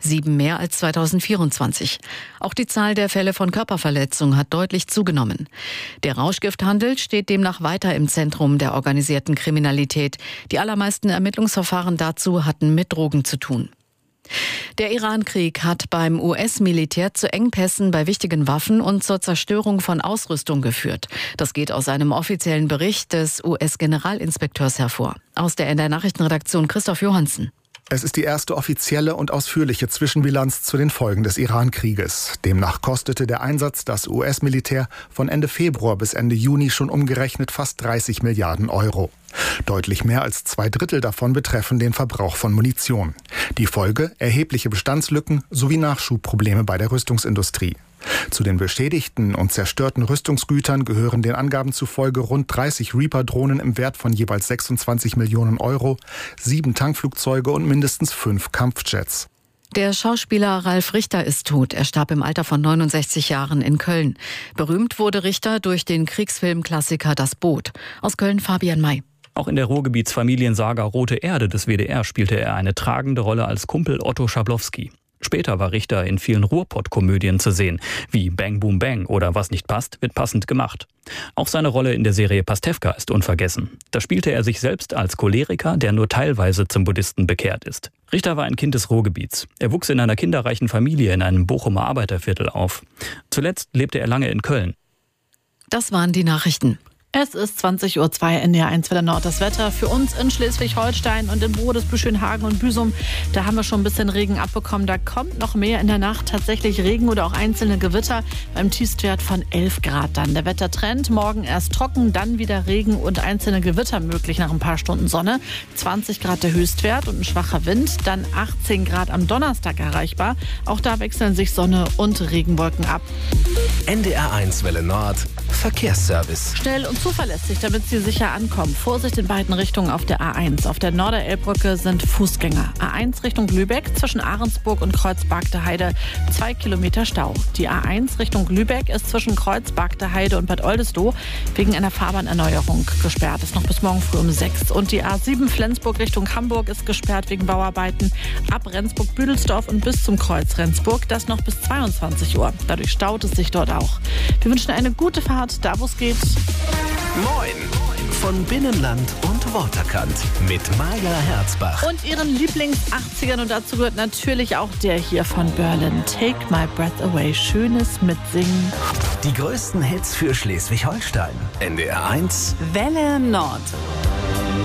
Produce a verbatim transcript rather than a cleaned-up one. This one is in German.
sieben mehr als zweitausendvierundzwanzig. Auch die Zahl der Fälle von Körperverletzung hat deutlich zugenommen. Der Rauschgifthandel steht demnach weiter im Zentrum der organisierten Kriminalität. Die allermeisten Ermittlungsverfahren dazu hatten mit Drogen zu tun. Der Iran-Krieg hat beim U S-Militär zu Engpässen bei wichtigen Waffen und zur Zerstörung von Ausrüstung geführt. Das geht aus einem offiziellen Bericht des U S-Generalinspekteurs hervor. Aus der N D R-Nachrichtenredaktion Christoph Johansen. Es ist die erste offizielle und ausführliche Zwischenbilanz zu den Folgen des Iran-Krieges. Demnach kostete der Einsatz das U S-Militär von Ende Februar bis Ende Juni schon umgerechnet fast dreißig Milliarden Euro. Deutlich mehr als zwei Drittel davon betreffen den Verbrauch von Munition. Die Folge: erhebliche Bestandslücken sowie Nachschubprobleme bei der Rüstungsindustrie. Zu den beschädigten und zerstörten Rüstungsgütern gehören den Angaben zufolge rund dreißig Reaper-Drohnen im Wert von jeweils sechsundzwanzig Millionen Euro, sieben Tankflugzeuge und mindestens fünf Kampfjets. Der Schauspieler Ralf Richter ist tot. Er starb im Alter von neunundsechzig Jahren in Köln. Berühmt wurde Richter durch den Kriegsfilmklassiker Das Boot. Aus Köln Fabian May. Auch in der Ruhrgebietsfamiliensaga Rote Erde des W D R spielte er eine tragende Rolle als Kumpel Otto Schablowski. Später war Richter in vielen Ruhrpott-Komödien zu sehen, wie Bang Boom Bang oder Was nicht passt, wird passend gemacht. Auch seine Rolle in der Serie Pastewka ist unvergessen. Da spielte er sich selbst als Choleriker, der nur teilweise zum Buddhisten bekehrt ist. Richter war ein Kind des Ruhrgebiets. Er wuchs in einer kinderreichen Familie in einem Bochumer Arbeiterviertel auf. Zuletzt lebte er lange in Köln. Das waren die Nachrichten. Es ist zwanzig Uhr zwei, N D R eins Welle Nord. Das Wetter für uns in Schleswig-Holstein und in Brodesbühl, Schönhagen und Büsum. Da haben wir schon ein bisschen Regen abbekommen. Da kommt noch mehr in der Nacht. Tatsächlich Regen oder auch einzelne Gewitter beim Tiefstwert von elf Grad dann. Der Wettertrend: morgen erst trocken, dann wieder Regen und einzelne Gewitter möglich nach ein paar Stunden Sonne. zwanzig Grad der Höchstwert und ein schwacher Wind. Dann achtzehn Grad am Donnerstag erreichbar. Auch da wechseln sich Sonne und Regenwolken ab. N D R eins Welle Nord Verkehrsservice. Schnell und zuverlässig, damit Sie sicher ankommen. Vorsicht in beiden Richtungen auf der A eins. Auf der Norderelbbrücke sind Fußgänger. A eins Richtung Lübeck zwischen Ahrensburg und Kreuz-Bargte Heide zwei Kilometer Stau. Die A eins Richtung Lübeck ist zwischen Kreuz-Bargte Heide und Bad Oldesloe wegen einer Fahrbahnerneuerung gesperrt. Ist noch bis morgen früh um sechs. Und die A sieben Flensburg Richtung Hamburg ist gesperrt wegen Bauarbeiten ab Rendsburg-Büdelsdorf und bis zum Kreuz Rendsburg. Das noch bis zweiundzwanzig Uhr. Dadurch staut es sich dort auch. Wir wünschen eine gute Fahrt, da wo es geht. Moin von Binnenland und Waterkant mit Maja Herzbach. Und ihren Lieblings-achtzigern, und dazu gehört natürlich auch der hier von Berlin. Take My Breath Away. Schönes Mitsingen. Die größten Hits für Schleswig-Holstein. N D R eins Welle Nord.